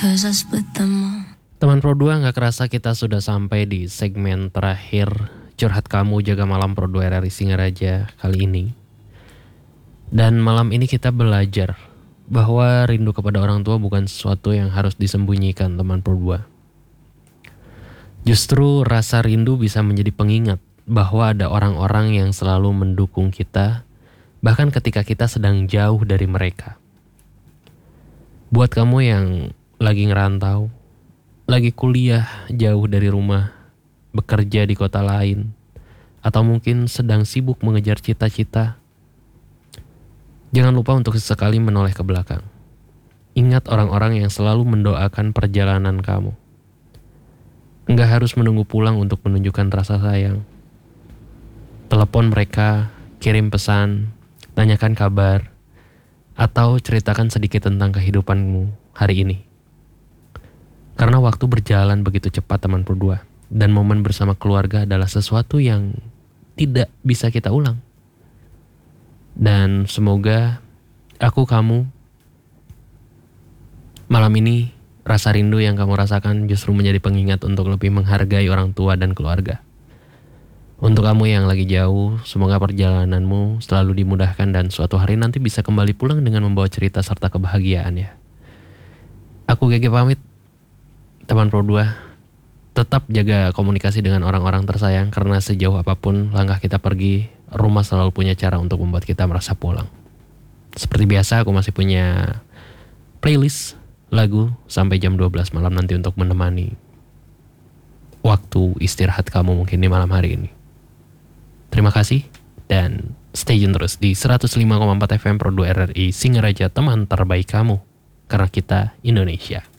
'cause I split them all. Teman Pro 2, gak kerasa kita sudah sampai di segmen terakhir Curhat Kamu Jaga Malam Pro 2 RRI Singaraja kali ini. Dan malam ini kita belajar bahwa rindu kepada orang tua bukan sesuatu yang harus disembunyikan, teman Pro 2. Justru rasa rindu bisa menjadi pengingat bahwa ada orang-orang yang selalu mendukung kita, bahkan ketika kita sedang jauh dari mereka. Buat kamu yang lagi ngerantau, lagi kuliah jauh dari rumah, bekerja di kota lain, atau mungkin sedang sibuk mengejar cita-cita, jangan lupa untuk sesekali menoleh ke belakang. Ingat orang-orang yang selalu mendoakan perjalanan kamu. Enggak harus menunggu pulang untuk menunjukkan rasa sayang. Telepon mereka, kirim pesan, tanyakan kabar, atau ceritakan sedikit tentang kehidupanmu hari ini. Karena waktu berjalan begitu cepat, teman Pro 2, dan momen bersama keluarga adalah sesuatu yang tidak bisa kita ulang. Dan semoga kamu, malam ini rasa rindu yang kamu rasakan justru menjadi pengingat untuk lebih menghargai orang tua dan keluarga. Untuk kamu yang lagi jauh, semoga perjalananmu selalu dimudahkan dan suatu hari nanti bisa kembali pulang dengan membawa cerita serta kebahagiaan ya. Aku Gege pamit. Teman Pro 2, tetap jaga komunikasi dengan orang-orang tersayang karena sejauh apapun langkah kita pergi, rumah selalu punya cara untuk membuat kita merasa pulang. Seperti biasa, aku masih punya playlist lagu sampai jam 12 malam nanti untuk menemani waktu istirahat kamu mungkin di malam hari ini. Terima kasih dan stay tune terus di 105,4 FM Pro 2 RRI Singaraja, teman terbaik kamu, karena kita Indonesia.